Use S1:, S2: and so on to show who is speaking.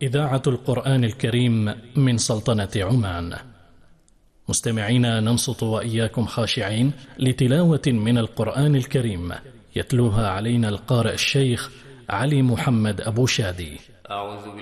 S1: إذاعة القرآن الكريم من سلطنة عمان. مستمعينا، ننصت وإياكم خاشعين لتلاوة من القرآن الكريم يتلوها علينا القارئ الشيخ علي محمد أبو شادي.